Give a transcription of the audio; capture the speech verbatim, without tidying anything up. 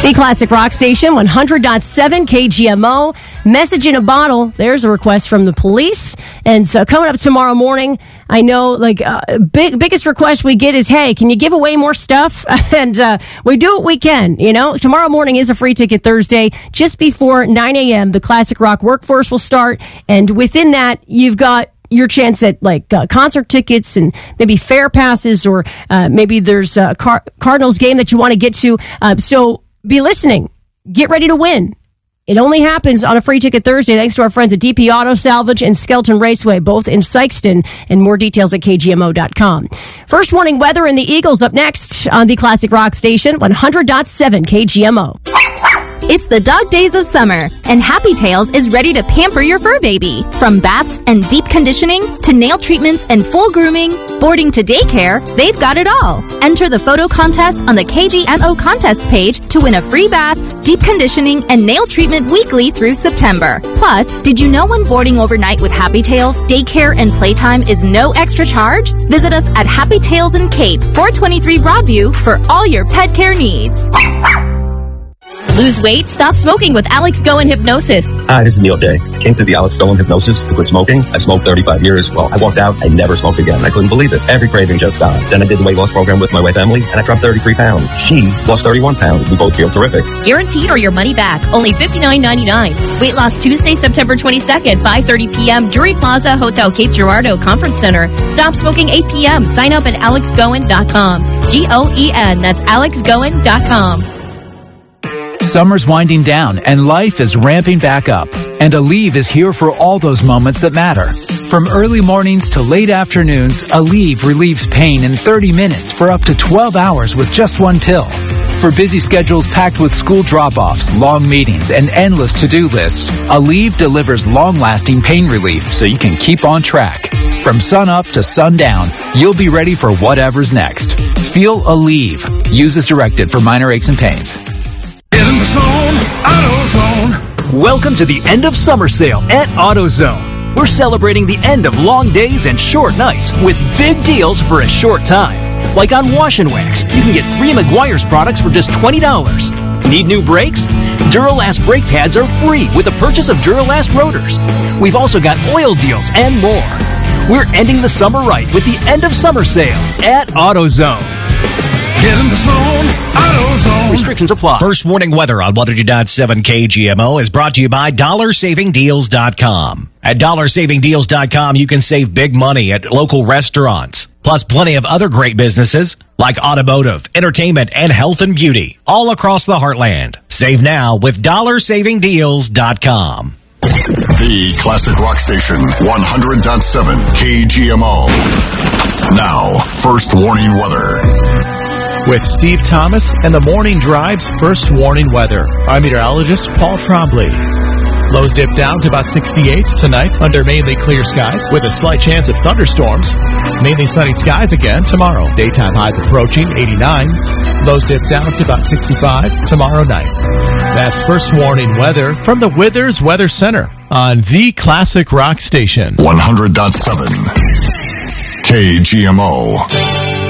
The Classic Rock Station, one hundred point seven K G M O. Message in a bottle. There's a request from the police. And so coming up tomorrow morning, I know, like, uh, big biggest request we get is, hey, can you give away more stuff? and uh, we do what we can, you know. Tomorrow morning is a free ticket Thursday. Just before nine a.m., the Classic Rock Workforce will start. And within that, you've got your chance at, like, uh, concert tickets and maybe fair passes, or uh, maybe there's a Car- Cardinals game that you want to get to. Uh, so be listening. Get ready to win. It only happens on a free ticket Thursday thanks to our friends at D P Auto Salvage and Skelton Raceway, both in Sikeston, and more details at K G M O dot com. First warning weather and the Eagles up next on the Classic Rock Station, one hundred point seven K G M O. It's the dog days of summer, and Happy Tails is ready to pamper your fur baby. From baths and deep conditioning to nail treatments and full grooming, boarding to daycare, they've got it all. Enter the photo contest on the K G M O contest page to win a free bath, deep conditioning, and nail treatment weekly through September. Plus, did you know when boarding overnight with Happy Tails, daycare and playtime is no extra charge? Visit us at Happy Tails in Cape, four twenty-three Broadview, for all your pet care needs. Lose weight? Stop smoking with Alex Goen Hypnosis. Hi, this is Neil Day. Came to the Alex Goen Hypnosis to quit smoking. I smoked thirty-five years. Well, I walked out. I never smoked again. I couldn't believe it. Every craving just stopped. Then I did the weight loss program with my wife, Emily, and I dropped thirty-three pounds. She lost thirty-one pounds. We both feel terrific. Guaranteed or your money back. Only fifty-nine ninety-nine. Weight loss Tuesday, September twenty-second, five thirty p.m. Drury Plaza, Hotel Cape Girardeau Conference Center. Stop smoking eight p.m. Sign up at alex goen dot com. G O E N. That's alex goen dot com. Summer's winding down and life is ramping back up. And Aleve is here for all those moments that matter. From early mornings to late afternoons, Aleve relieves pain in thirty minutes for up to twelve hours with just one pill. For busy schedules packed with school drop-offs, long meetings, and endless to-do lists, Aleve delivers long-lasting pain relief so you can keep on track. From sun up to sundown, you'll be ready for whatever's next. Feel Aleve. Use as directed for minor aches and pains. Get in the zone, AutoZone. Welcome to the end of summer sale at AutoZone. We're celebrating the end of long days and short nights with big deals for a short time. Like on Wash and Wax, you can get three Meguiar's products for just twenty dollars. Need new brakes? Duralast brake pads are free with the purchase of Duralast rotors. We've also got oil deals and more. We're ending the summer right with the end of summer sale at AutoZone. Get in the zone, AutoZone. Restrictions apply. First warning weather on one hundred point seven K G M O is brought to you by dollar saving deals dot com. At dollar saving deals dot com, you can save big money at local restaurants, plus plenty of other great businesses like automotive, entertainment, and health and beauty, all across the heartland. Save now with dollar saving deals dot com. The Classic Rock Station, one hundred point seven K G M O. Now, first warning weather. With Steve Thomas and the Morning Drive's first warning weather. I'm meteorologist Paul Trombley. Lows dip down to about sixty-eight tonight under mainly clear skies with a slight chance of thunderstorms. Mainly sunny skies again tomorrow. Daytime highs approaching eighty-nine. Lows dip down to about sixty-five tomorrow night. That's first warning weather from the Withers Weather Center on the Classic Rock Station. one hundred point seven K G M O.